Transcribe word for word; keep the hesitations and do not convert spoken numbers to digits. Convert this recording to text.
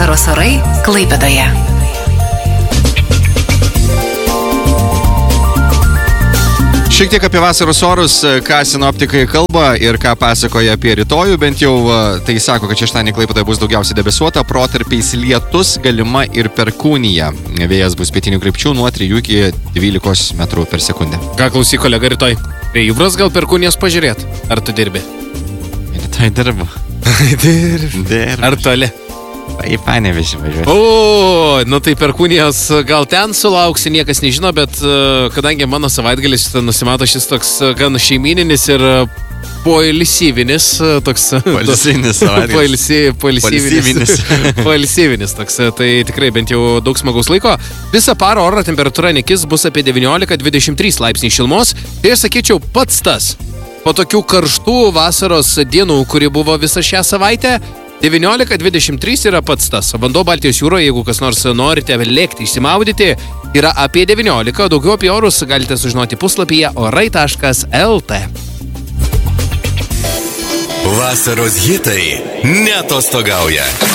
Vasaros orai Klaipėdoje. Šiek tiek apie vasaros orus, ką sinoptikai kalba ir ką pasakoja apie rytojų, bent jau tai sako, kad šeštadienį Klaipėdoje bus daugiausiai debesuota, protarpiais lietus, galima ir perkūnija. Vėjas bus pietinių krypčių nuo trijų iki dvylikos metrų per sekundę. Ką klausyk, kolega, rytoj? Prie Jūros gal perkūnijos pažiūrėt? Ar tu dirbi? Rytoj dirbu. Dirbi. Dirbu. Ar toli? Į Panevėžį važiuoju. O, nu tai perkūnijos gal ten sulauksi, niekas nežino, bet uh, kadangi mano savaitgalis nusimato šis toks uh, gan šeimininis ir uh, poilsyvinis, uh, toks... Poilsyvinis savaitgalis. Poilsy, poilsyvinis. Poilsyvinis toks, uh, tai tikrai bent jau daug smagaus laiko. Visą parą oro temperatūra nekis bus apie devyniolika dvidešimt trys laipsniai šilumos. Tai aš sakyčiau pats tas. Po tokių karštų vasaros dienų, kuri buvo visą šią savaitę, devyniolika dvidešimt trys yra pats tas. Vanduo Baltijos jūroje, jeigu kas nors norite lėkti, išsimaudyti, yra apie devyniolika. Daugiau apie orus galite sužinoti puslapyje orai taškas lt. Vasaros hitai neatostogauja.